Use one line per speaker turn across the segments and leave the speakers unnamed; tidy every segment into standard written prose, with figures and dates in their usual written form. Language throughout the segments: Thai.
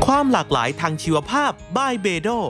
ความหลากหลายทางชีวภาพบายเบโด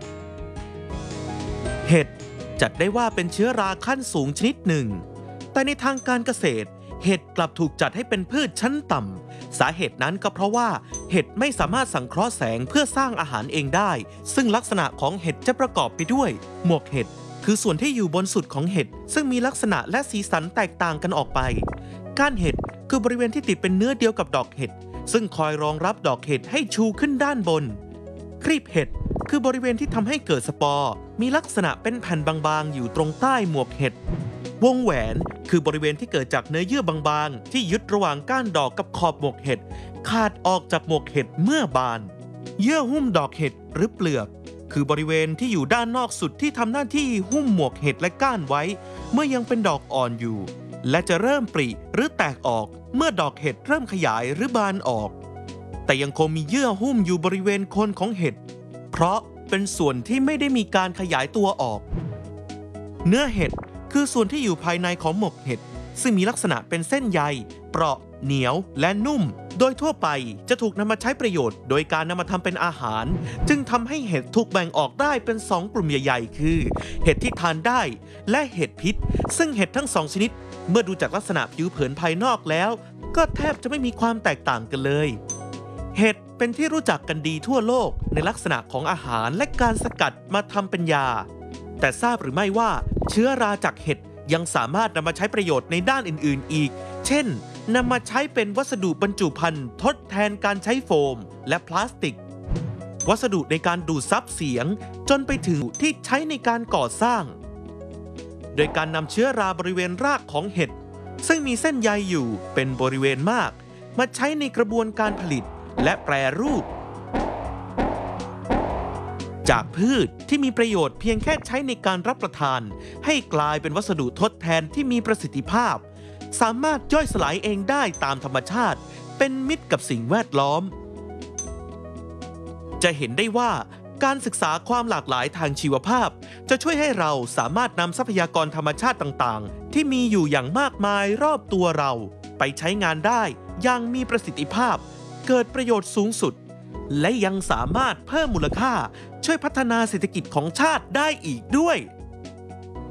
เห็ดจัดได้ว่าเป็นเชื้อราขั้นสูงชนิดหนึ่งแต่ในทางการเกษตรเห็ดกลับถูกจัดให้เป็นพืชชั้นต่ำสาเหตุนั้นก็เพราะว่าเห็ดไม่สามารถสังเคราะห์แสงเพื่อสร้างอาหารเองได้ซึ่งลักษณะของเห็ดจะประกอบไปด้วยหมวกเห็ดคือส่วนที่อยู่บนสุดของเห็ดซึ่งมีลักษณะและสีสันแตกต่างกันออกไปก้านเห็ดคือบริเวณที่ติดเป็นเนื้อเดียวกับดอกเห็ดซึ่งคอยรองรับดอกเห็ดให้ชูขึ้นด้านบนครีบเห็ดคือบริเวณที่ทำให้เกิดสปอร์มีลักษณะเป็นแผ่นบางๆอยู่ตรงใต้หมวกเห็ดวงแหวนคือบริเวณที่เกิดจากเนื้อเยื่อบางๆที่ยึดระหว่างก้านดอกกับขอบหมวกเห็ดขาดออกจากหมวกเห็ดเมื่อบานเยื่อหุ้มดอกเห็ดหรือเปลือกคือบริเวณที่อยู่ด้านนอกสุดที่ทำหน้าที่หุ้มหมวกเห็ดและก้านไว้เมื่อยังเป็นดอกอ่อนอยู่และจะเริ่มปริหรือแตกออกเมื่อดอกเห็ดเริ่มขยายหรือบานออกแต่ยังคงมีเยื่อหุ้มอยู่บริเวณโคนของเห็ดเพราะเป็นส่วนที่ไม่ได้มีการขยายตัวออกเนื้อเห็ดคือส่วนที่อยู่ภายในของหมวกเห็ดซึ่งมีลักษณะเป็นเส้นใยเปราะเหนียวและนุ่มโดยทั่วไปจะถูกนำมาใช้ประโยชน์โดยการนำมาทำเป็นอาหารจึงทำให้เห็ดถูกแบ่งออกได้เป็น2กลุ่มใหญ่ๆคือเห็ดที่ทานได้และเห็ดพิษซึ่งเห็ดทั้ง2ชนิดเมื่อดูจากลักษณะผิวเผินภายนอกแล้วก็แทบจะไม่มีความแตกต่างกันเลยเห็ดเป็นที่รู้จักกันดีทั่วโลกในลักษณะของอาหารและการสกัดมาทำเป็นยาแต่ทราบหรือไม่ว่าเชื้อราจากเห็ดยังสามารถนำมาใช้ประโยชน์ในด้านอื่นๆอีกเช่นนำมาใช้เป็นวัสดุบรรจุภัณฑ์ทดแทนการใช้โฟมและพลาสติกวัสดุในการดูดซับเสียงจนไปถึงที่ใช้ในการก่อสร้างโดยการนำเชื้อราบริเวณรากของเห็ดซึ่งมีเส้นใยอยู่เป็นบริเวณมากมาใช้ในกระบวนการผลิตและแปรรูปจากพืชที่มีประโยชน์เพียงแค่ใช้ในการรับประทานให้กลายเป็นวัสดุทดแทนที่มีประสิทธิภาพสามารถย่อยสลายเองได้ตามธรรมชาติเป็นมิตรกับสิ่งแวดล้อมจะเห็นได้ว่าการศึกษาความหลากหลายทางชีวภาพจะช่วยให้เราสามารถนำทรัพยากรธรรมชาติต่างๆที่มีอยู่อย่างมากมายรอบตัวเราไปใช้งานได้อย่างมีประสิทธิภาพเกิดประโยชน์สูงสุดและยังสามารถเพิ่มมูลค่าช่วยพัฒนาเศรษฐกิจของชาติได้อีกด้วย